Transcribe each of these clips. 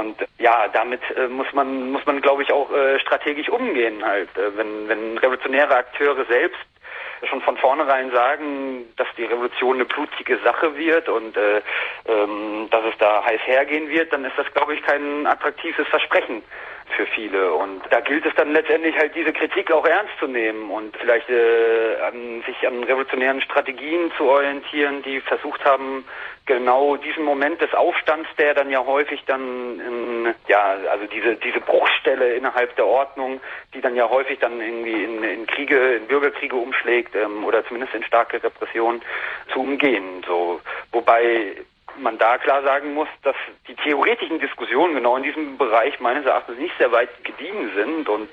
Und ja, damit muss man glaube ich auch strategisch umgehen halt, wenn revolutionäre Akteure selbst schon von vornherein sagen, dass die Revolution eine blutige Sache wird und dass es da heiß hergehen wird, dann ist das, glaube ich, kein attraktives Versprechen für viele. Und da gilt es dann letztendlich halt diese Kritik auch ernst zu nehmen und vielleicht sich an revolutionären Strategien zu orientieren, die versucht haben, genau diesen Moment des Aufstands, der dann ja häufig dann also diese Bruchstelle innerhalb der Ordnung, die dann ja häufig dann irgendwie in Kriege, in Bürgerkriege umschlägt oder zumindest in starke Repression zu umgehen. So, wobei man da klar sagen muss, dass die theoretischen Diskussionen genau in diesem Bereich meines Erachtens nicht sehr weit gediegen sind und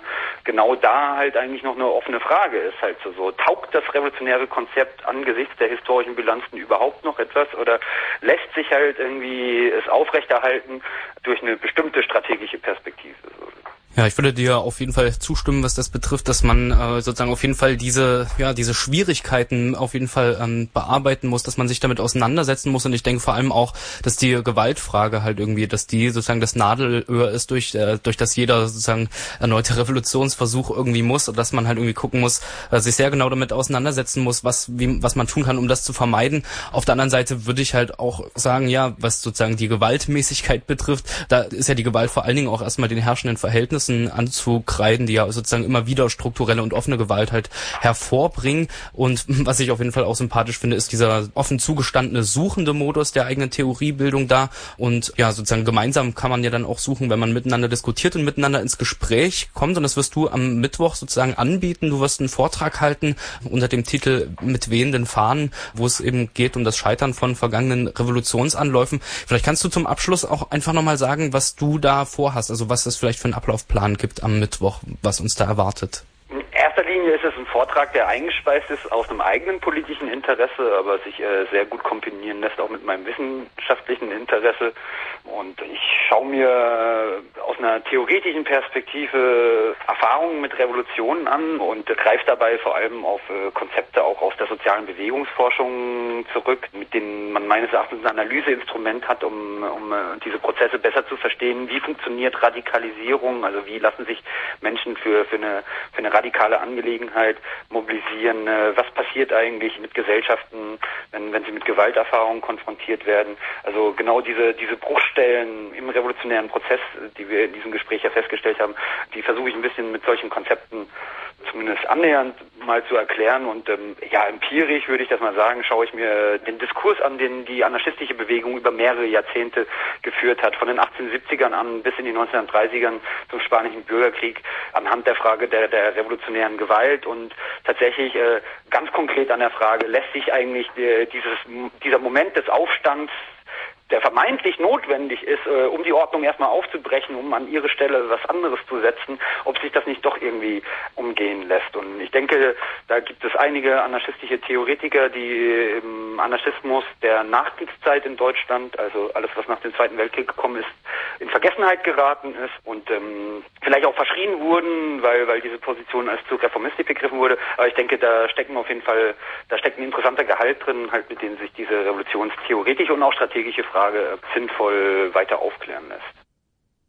genau da halt eigentlich noch eine offene Frage ist halt so, taugt das revolutionäre Konzept angesichts der historischen Bilanzen überhaupt noch etwas oder lässt sich halt irgendwie es aufrechterhalten durch eine bestimmte strategische Perspektive? So. Ja, ich würde dir auf jeden Fall zustimmen, was das betrifft, dass man sozusagen auf jeden Fall diese Schwierigkeiten auf jeden Fall bearbeiten muss, dass man sich damit auseinandersetzen muss. Und ich denke vor allem auch, dass die Gewaltfrage halt irgendwie, dass die sozusagen das Nadelöhr ist, durch das jeder sozusagen erneute Revolutionsversuch irgendwie muss, und dass man halt irgendwie gucken muss, sich sehr genau damit auseinandersetzen muss, was man tun kann, um das zu vermeiden. Auf der anderen Seite würde ich halt auch sagen, ja, was sozusagen die Gewaltmäßigkeit betrifft, da ist ja die Gewalt vor allen Dingen auch erstmal den herrschenden Verhältnissen anzukreiden, die ja sozusagen immer wieder strukturelle und offene Gewalt halt hervorbringen. Und was ich auf jeden Fall auch sympathisch finde, ist dieser offen zugestandene suchende Modus der eigenen Theoriebildung da. Und ja, sozusagen gemeinsam kann man ja dann auch suchen, wenn man miteinander diskutiert und miteinander ins Gespräch kommt. Und das wirst du am Mittwoch sozusagen anbieten. Du wirst einen Vortrag halten unter dem Titel Mit wehenden Fahnen, wo es eben geht um das Scheitern von vergangenen Revolutionsanläufen. Vielleicht kannst du zum Abschluss auch einfach nochmal sagen, was du da vorhast, also was das vielleicht für einen Ablaufplan gibt am Mittwoch, was uns da erwartet. In erster Linie ist es ein Vortrag, der eingespeist ist aus einem eigenen politischen Interesse, aber sich sehr gut kombinieren lässt auch mit meinem wissenschaftlichen Interesse. Und ich schaue mir aus einer theoretischen Perspektive Erfahrungen mit Revolutionen an und greife dabei vor allem auf Konzepte auch aus der sozialen Bewegungsforschung zurück, mit denen man meines Erachtens ein Analyseinstrument hat, um diese Prozesse besser zu verstehen. Wie funktioniert Radikalisierung? Also wie lassen sich Menschen für eine radikale Angelegenheit mobilisieren? Was passiert eigentlich mit Gesellschaften, wenn sie mit Gewalterfahrungen konfrontiert werden? Also genau diese Bruchstellen im revolutionären Prozess, die wir in diesem Gespräch ja festgestellt haben, die versuche ich ein bisschen mit solchen Konzepten zumindest annähernd mal zu erklären. Und empirisch würde ich das mal sagen, schaue ich mir den Diskurs an, den die anarchistische Bewegung über mehrere Jahrzehnte geführt hat, von den 1870ern an bis in die 1930ern zum Spanischen Bürgerkrieg, anhand der Frage der revolutionären Gewalt und tatsächlich ganz konkret an der Frage, lässt sich eigentlich dieser Moment des Aufstands, der vermeintlich notwendig ist, um die Ordnung erstmal aufzubrechen, um an ihre Stelle was anderes zu setzen, ob sich das nicht doch irgendwie umgehen lässt. Und ich denke, da gibt es einige anarchistische Theoretiker, die im Anarchismus der Nachkriegszeit in Deutschland, also alles, was nach dem Zweiten Weltkrieg gekommen ist, in Vergessenheit geraten ist und vielleicht auch verschrien wurden, weil diese Position als zu reformistisch begriffen wurde. Aber ich denke, da steckt ein interessanter Gehalt drin, halt mit dem sich diese revolutionstheoretische und auch strategische Frage sinnvoll weiter aufklären lässt.